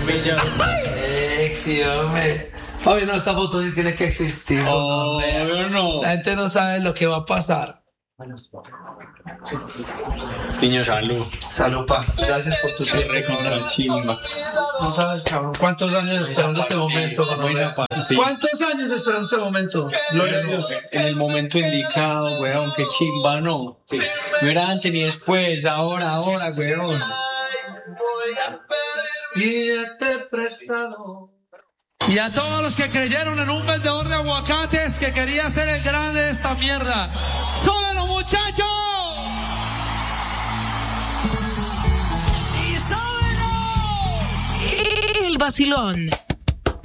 Sexy, hombre. Fabi, no, esta foto sí tiene que existir. No. La gente no sabe lo que va a pasar. Niño, salud. Salud, pa. Gracias por tu tiempo. Recontra chimba. No sabes, cabrón, cuántos años esperando este momento. ¿Cuántos años esperando este momento? Gloria a Dios. En el momento indicado, weón, qué chimba, ¿no? Sí. No era antes ni después, ahora, weón. Y te prestado. Y a todos los que creyeron en un vendedor de aguacates que quería ser el grande de esta mierda. ¡Súbelo, muchachos! El vacilón.